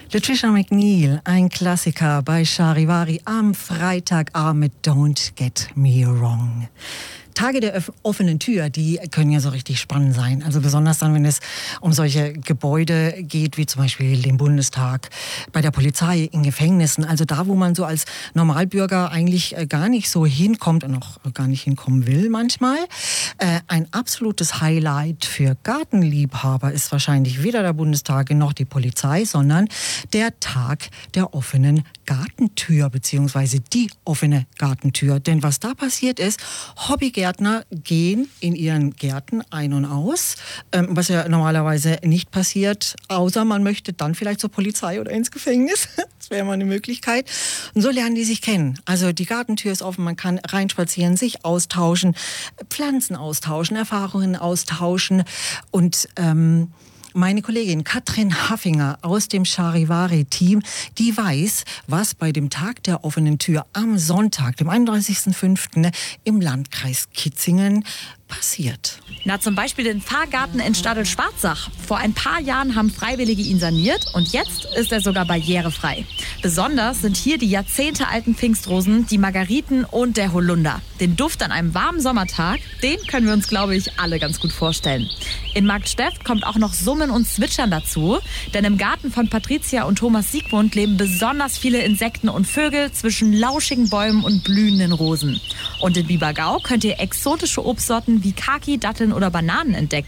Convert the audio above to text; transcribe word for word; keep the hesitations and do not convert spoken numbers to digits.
Latricia McNeil, ein Klassiker bei Charivari am Freitagabend mit Don't Get Me Wrong. Tage der offenen Tür, die können ja so richtig spannend sein. Also besonders dann, wenn es um solche Gebäude geht, wie zum Beispiel den Bundestag, bei der Polizei, in Gefängnissen. Also da, wo man so als Normalbürger eigentlich gar nicht so hinkommt und auch gar nicht hinkommen will manchmal. Äh, ein absolutes Highlight für Gartenliebhaber ist wahrscheinlich weder der Bundestag noch die Polizei, sondern der Tag der offenen Gartentür, beziehungsweise die offene Gartentür. Denn was da passiert ist, Hobbygärtner gehen in ihren Gärten ein und aus, ähm, was ja normalerweise nicht passiert, außer man möchte dann vielleicht zur Polizei oder ins Gefängnis. Das wäre mal eine Möglichkeit. Und so lernen die sich kennen. Also die Gartentür ist offen, man kann reinspazieren, sich austauschen, Pflanzen austauschen, Erfahrungen austauschen und ähm, meine Kollegin Katrin Haffinger aus dem Charivari-Team, die weiß, was bei dem Tag der offenen Tür am Sonntag, dem einunddreißigsten fünften im Landkreis Kitzingen passiert. Na, zum Beispiel den Pfarrgarten in Stadl-Schwarzach. Vor ein paar Jahren haben Freiwillige ihn saniert und jetzt ist er sogar barrierefrei. Besonders sind hier die jahrzehntealten Pfingstrosen, die Margariten und der Holunder. Den Duft an einem warmen Sommertag, den können wir uns, glaube ich, alle ganz gut vorstellen. In Marktstedt kommt auch noch Summen und Zwitschern dazu, denn im Garten von Patricia und Thomas Siegmund leben besonders viele Insekten und Vögel zwischen lauschigen Bäumen und blühenden Rosen. Und in Biebergau könnt ihr exotische Obstsorten wie Kaki, Datteln oder Bananen entdecken.